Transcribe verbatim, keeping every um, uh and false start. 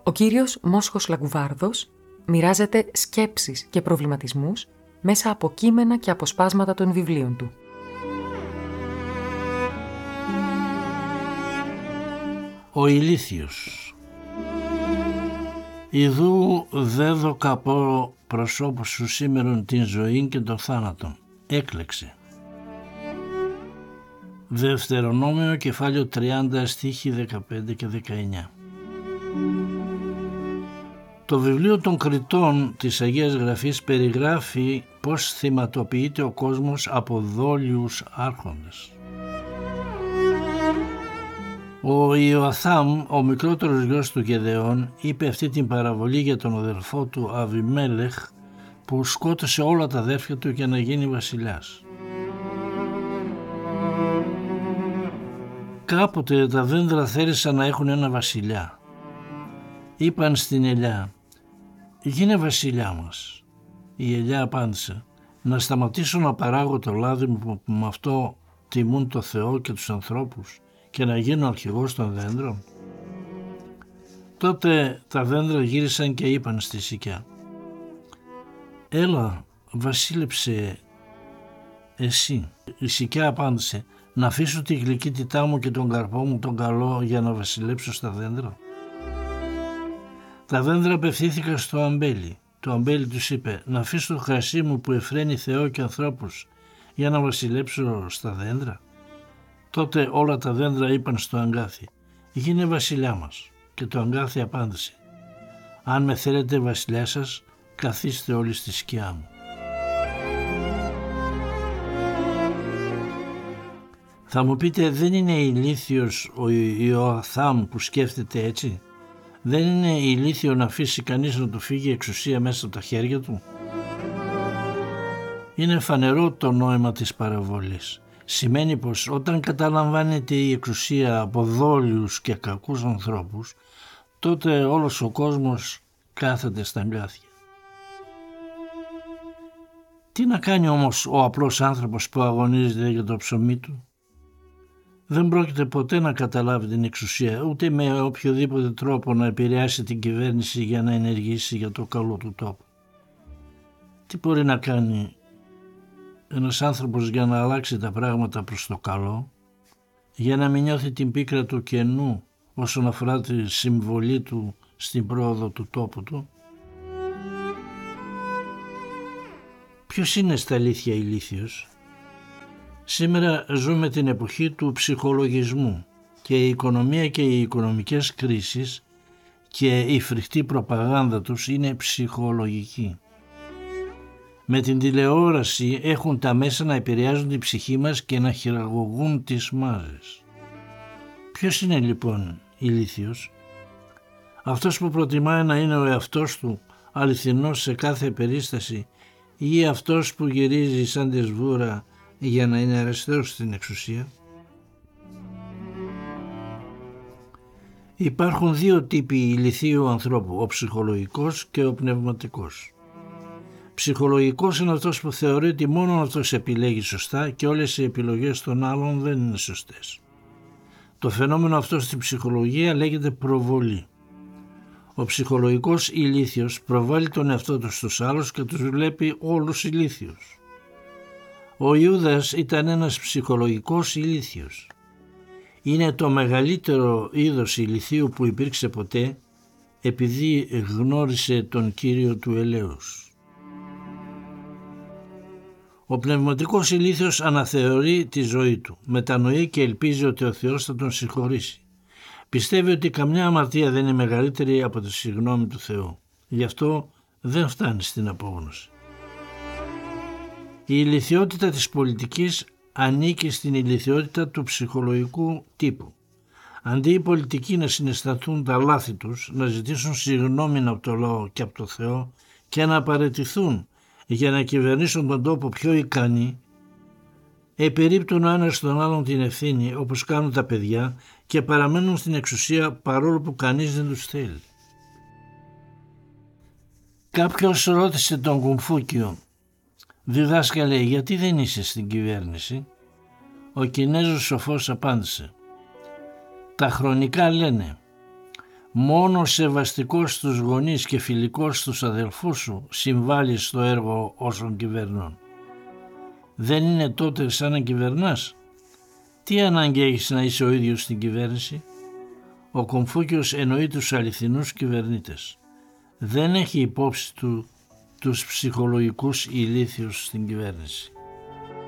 Ο κύριος Μόσχος Λαγκουβάρδος μοιράζεται σκέψεις και προβληματισμούς μέσα από κείμενα και αποσπάσματα των βιβλίων του. Ο ηλίθιος. Ιδού δέδω καπώ προσώπου σου σήμερον την ζωή και τον θάνατον. Έκλεξε. Δευτερονόμιο κεφάλαιο τριάντα στίχοι δεκαπέντε και δεκαεννιά. Το βιβλίο των Κριτών της Αγίας Γραφής περιγράφει πώς θυματοποιείται ο κόσμος από δόλιους άρχοντες. Ο Ιωαθάμ, ο μικρότερος γιος του Γεδεών, είπε αυτή την παραβολή για τον αδερφό του Αβιμέλεχ που σκότωσε όλα τα αδέρφια του για να γίνει βασιλιάς. Κάποτε τα δέντρα θέλησαν να έχουν ένα βασιλιά. Είπαν στην ελιά, γίνε βασιλιά μας. Η ελιά απάντησε, να σταματήσω να παράγω το λάδι μου που με αυτό τιμούν το Θεό και τους ανθρώπους και να γίνω αρχηγός των δέντρων. Τότε τα δέντρα γύρισαν και είπαν στη σικιά, έλα βασίλεψε εσύ. Η σικιά απάντησε, να αφήσω τη γλυκύτητά μου και τον καρπό μου τον καλό για να βασιλέψω στα δέντρα. Τα δέντρα απευθύνθηκαν στο αμπέλι. Το αμπέλι τους είπε, να αφήσω το κρασί μου που εφραίνει Θεό και ανθρώπους για να βασιλέψω στα δέντρα. Τότε όλα τα δέντρα είπαν στο αγκάθι, γίνε βασιλιά μας. Και το αγκάθι απάντησε, αν με θέλετε βασιλιά σας, καθίστε όλοι στη σκιά μου. Θα μου πείτε, δεν είναι ηλίθιος ο Ιωαθάμ που σκέφτεται έτσι? Δεν είναι ηλίθιο να αφήσει κανείς να του φύγει η εξουσία μέσα από τα χέρια του? Είναι φανερό το νόημα της παραβολής. Σημαίνει πως όταν καταλαμβάνεται η εξουσία από δόλιους και κακούς ανθρώπους, τότε όλος ο κόσμος κάθεται στα αγκάθια. Τι να κάνει όμως ο απλός άνθρωπος που αγωνίζεται για το ψωμί του? Δεν πρόκειται ποτέ να καταλάβει την εξουσία, ούτε με οποιοδήποτε τρόπο να επηρεάσει την κυβέρνηση για να ενεργήσει για το καλό του τόπου. Τι μπορεί να κάνει ένας άνθρωπος για να αλλάξει τα πράγματα προς το καλό, για να μην νιώθει την πίκρα του κενού όσον αφορά τη συμβολή του στην πρόοδο του τόπου του? Ποιος είναι στα αλήθεια ηλίθιος? Σήμερα ζούμε την εποχή του ψυχολογισμού και η οικονομία και οι οικονομικές κρίσεις και η φρικτή προπαγάνδα τους είναι ψυχολογική. Με την τηλεόραση έχουν τα μέσα να επηρεάζουν την ψυχή μας και να χειραγωγούν τις μάζες. Ποιος είναι λοιπόν ηλίθιος? Αυτός που προτιμάει να είναι ο εαυτός του αληθινός σε κάθε περίσταση ή αυτός που γυρίζει σαν τη σβούρα για να είναι αριστερός στην εξουσία? Υπάρχουν δύο τύποι ηλιθίου ανθρώπου, ο ψυχολογικός και ο πνευματικός. Ψυχολογικός είναι αυτός που θεωρεί ότι μόνο αυτός επιλέγει σωστά και όλες οι επιλογές των άλλων δεν είναι σωστές. Το φαινόμενο αυτό στην ψυχολογία λέγεται προβολή. Ο ψυχολογικός ηλίθιος προβάλλει τον εαυτό του στους άλλους και τους βλέπει όλους ηλίθιους. Ο Ιούδας ήταν ένας ψυχολογικός ηλίθιος. Είναι το μεγαλύτερο είδος ηλιθίου που υπήρξε ποτέ, επειδή γνώρισε τον Κύριο του ελέους. Ο πνευματικός ηλίθιος αναθεωρεί τη ζωή του, μετανοεί και ελπίζει ότι ο Θεός θα τον συγχωρήσει. Πιστεύει ότι καμιά αμαρτία δεν είναι μεγαλύτερη από τη συγγνώμη του Θεού. Γι' αυτό δεν φτάνει στην απόγνωση. Η ηλιθιότητα της πολιτικής ανήκει στην ηλιθιότητα του ψυχολογικού τύπου. Αντί οι πολιτικοί να συναισθανθούν τα λάθη τους, να ζητήσουν συγγνώμη από το λαό και από το Θεό και να παραιτηθούν για να κυβερνήσουν τον τόπο πιο ικανοί, επιρρύπτουν ο ένας στον άλλον την ευθύνη όπως κάνουν τα παιδιά και παραμένουν στην εξουσία παρόλο που κανείς δεν τους θέλει. Κάποιος ρώτησε τον Κομφούκιο, «Διδάσκαλε, γιατί δεν είσαι στην κυβέρνηση?» Ο Κινέζος σοφός απάντησε, «Τα χρονικά λένε, Μόνο σεβαστικός στους γονείς και φιλικός στους αδελφούς σου συμβάλλεις στο έργο όσων κυβερνούν. Δεν είναι τότε σαν να κυβερνάς? Τι ανάγκη έχεις να είσαι ο ίδιος στην κυβέρνηση? Ο Κομφούκιος εννοεί τους αληθινούς κυβερνήτες. Δεν έχει υπόψη του τους ψυχολογικούς ηλίθιους στην κυβέρνηση.